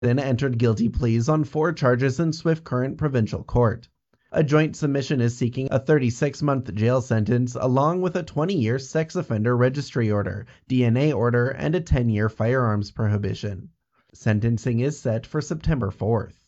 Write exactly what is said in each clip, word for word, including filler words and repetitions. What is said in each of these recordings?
Then entered guilty pleas on four charges in Swift Current Provincial Court. A joint submission is seeking a thirty-six month jail sentence along with a twenty year sex offender registry order, D N A order, and a ten year firearms prohibition. Sentencing is set for September fourth.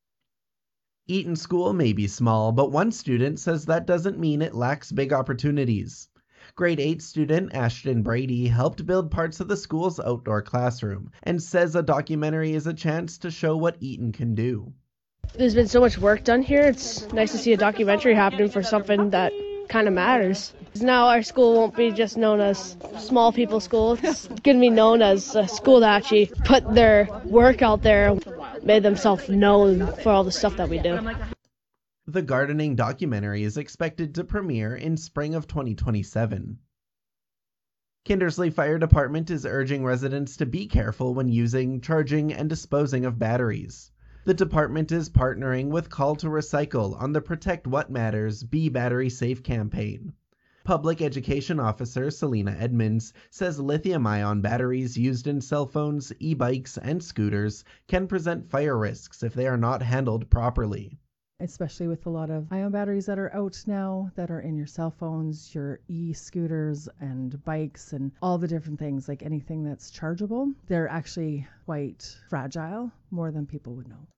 Eaton School may be small, but one student says that doesn't mean it lacks big opportunities. Grade eight student Ashton Brady helped build parts of the school's outdoor classroom and says a documentary is a chance to show what Eaton can do. There's been so much work done here. It's nice to see a documentary happening for something that kind of matters. Now our school won't be just known as small people school. It's going to be known as a school that actually put their work out there, made themselves known for all the stuff that we do. The gardening documentary is expected to premiere in spring of twenty twenty-seven. Kindersley Fire Department is urging residents to be careful when using, charging, and disposing of batteries. The department is partnering with Call to Recycle on the Protect What Matters, Be Battery Safe campaign. Public Education Officer Selena Edmonds says lithium-ion batteries used in cell phones, e-bikes, and scooters can present fire risks if they are not handled properly. Especially with a lot of ion batteries that are out now that are in your cell phones, your e-scooters and bikes and all the different things, like anything that's chargeable. They're actually quite fragile, more than people would know.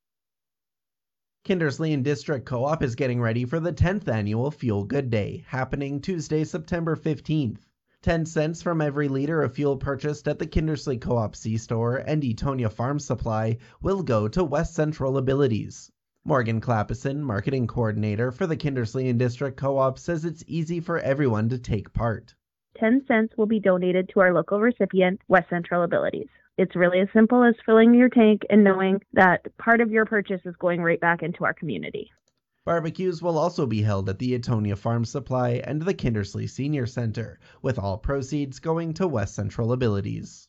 Kindersley and District Co-op is getting ready for the tenth annual Fuel Good Day, happening Tuesday, September fifteenth. ten cents from every liter of fuel purchased at the Kindersley Co-op C-Store and Etonia Farm Supply will go to West Central Abilities. Morgan Clappison, marketing coordinator for the Kindersley and District Co-op, says it's easy for everyone to take part. ten cents will be donated to our local recipient, West Central Abilities. It's really as simple as filling your tank and knowing that part of your purchase is going right back into our community. Barbecues will also be held at the Etonia Farm Supply and the Kindersley Senior Center, with all proceeds going to West Central Abilities.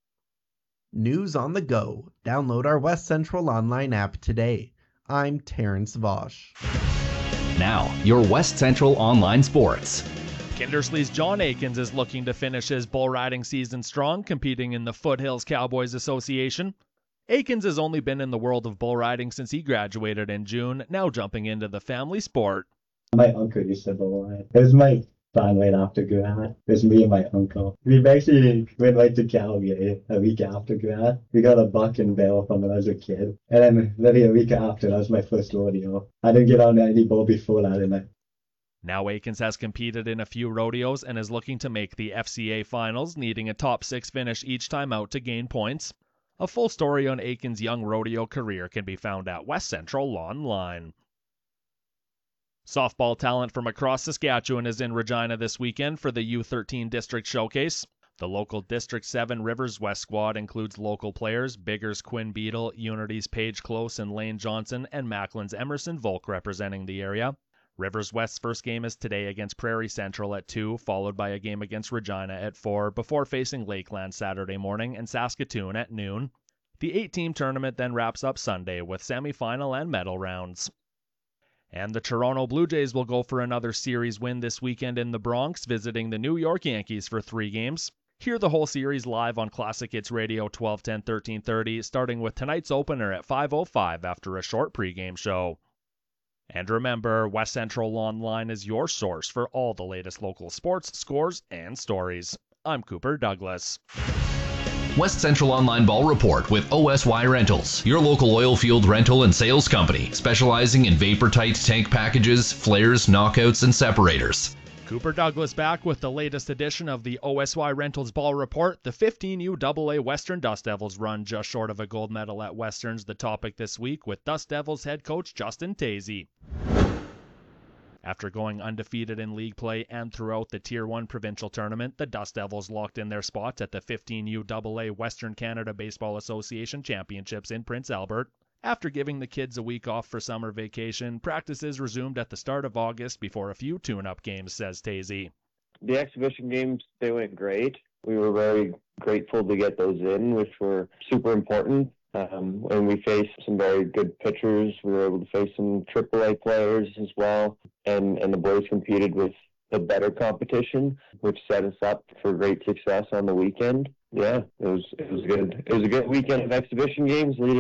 News on the go. Download our West Central online app today. I'm Terrence Vosch. Now, your West Central Online Sports. Kindersley's John Aikens is looking to finish his bull riding season strong, competing in the Foothills Cowboys Association. Aikens has only been in the world of bull riding since he graduated in June, now jumping into the family sport. My uncle used to bull ride. It was my family after grad. It was me and my uncle. We basically went right to Calgary a week after grad. We got a buck and barrel from when I was a kid. And then maybe a week after, that was my first rodeo. I didn't get on any bull before that, and I Now Aikens has competed in a few rodeos and is looking to make the F C A finals, needing a top six finish each time out to gain points. A full story on Aikens' young rodeo career can be found at West Central Online. Softball talent from across Saskatchewan is in Regina this weekend for the U thirteen District Showcase. The local District seven Rivers West squad includes local players Biggers Quinn Beadle, Unity's Paige Close and Lane Johnson, and Macklin's Emerson Volk representing the area. Rivers West's first game is today against Prairie Central at two, followed by a game against Regina at four, before facing Lakeland Saturday morning and Saskatoon at noon. The eight-team tournament then wraps up Sunday with semifinal and medal rounds. And the Toronto Blue Jays will go for another series win this weekend in the Bronx, visiting the New York Yankees for three games. Hear the whole series live on Classic Hits Radio twelve ten, thirteen thirty, starting with tonight's opener at five oh five after a short pregame show. And remember, West Central Online is your source for all the latest local sports, scores, and stories. I'm Cooper Douglas. West Central Online Ball Report with O S Y Rentals, your local oil field rental and sales company, specializing in vapor-tight tank packages, flares, knockouts, and separators. Cooper Douglas back with the latest edition of the O S Y Rentals Ball Report. The fifteen U double A Western Dust Devils run just short of a gold medal at Westerns, the topic this week with Dust Devils head coach Justin Tazy. After going undefeated in league play and throughout the Tier one provincial tournament, the Dust Devils locked in their spots at the fifteen U double A Western Canada Baseball Association Championships in Prince Albert. After giving the kids a week off for summer vacation, practices resumed at the start of August before a few tune-up games, says Tazy. The exhibition games, they went great. We were very grateful to get those in, which were super important. Um, and we faced some very good pitchers. We were able to face some triple A players as well. And, and the boys competed with the better competition, which set us up for great success on the weekend. Yeah, it was it was good. It was a good weekend of exhibition games leading